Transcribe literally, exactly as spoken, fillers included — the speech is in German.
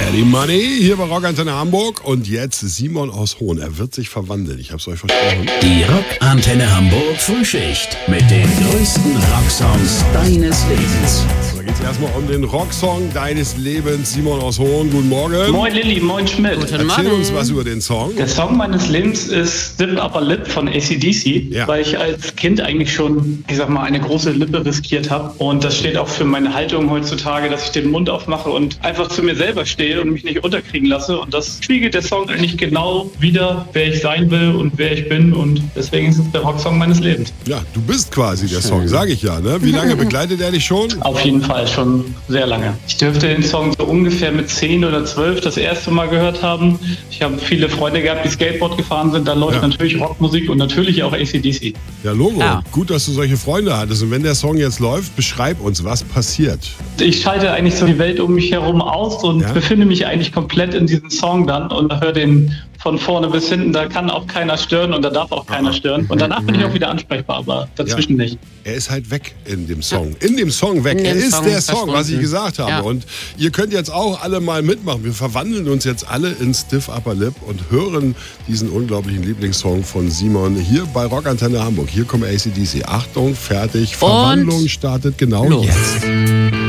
Eddie Money hier bei Rockantenne Hamburg und jetzt Simon aus Hohn. Er wird sich verwandeln, ich hab's euch versprochen. Die Rockantenne Hamburg Frühschicht mit den größten Rocksongs deines Lebens. Da geht's erstmal um den Rocksong deines Lebens. Simon aus Hohn, guten Morgen. Moin Lilly, moin Schmidt. Guten Erzähl Morgen. uns was über den Song. Der Song meines Lebens ist Stiff Upper Lip von A C D C, ja. weil ich als Kind eigentlich schon, ich sag mal, eine große Lippe riskiert habe. Und das steht auch für meine Haltung heutzutage, dass ich den Mund aufmache und einfach zu mir selber stehe und mich nicht unterkriegen lasse. Und das spiegelt der Song eigentlich genau wider, wer ich sein will und wer ich bin. Und deswegen ist es der Rocksong meines Lebens. Ja, du bist quasi der Song, sage ich ja. Ne? Wie lange begleitet er dich schon? Auf jeden Fall, schon sehr lange. Ich dürfte den Song so ungefähr mit zehn oder zwölf das erste Mal gehört haben. Ich habe viele Freunde gehabt, die Skateboard gefahren sind. Da läuft ja. natürlich Rockmusik und natürlich auch A C D C. Ja, Logo. Ja. Gut, dass du solche Freunde hattest. Und wenn der Song jetzt läuft, beschreib uns, was passiert. Ich schalte eigentlich so die Welt um mich herum aus und Ja. befinde mich eigentlich komplett in diesem Song dann und höre den von vorne bis hinten. Da kann auch keiner stören und da darf auch keiner stören. Und danach bin ich auch wieder ansprechbar, aber dazwischen Ja. nicht. Er ist halt weg in dem Song. In dem Song weg. In Er dem ist Song der Song, was ich verschwunden. gesagt habe. Ja. Und ihr könnt jetzt auch alle mal mitmachen. Wir verwandeln uns jetzt alle in Stiff Upper Lip und hören diesen unglaublichen Lieblingssong von Simon hier bei Rockantenne Hamburg. Hier kommt A C D C. Achtung, fertig. Verwandlung startet genau los. jetzt.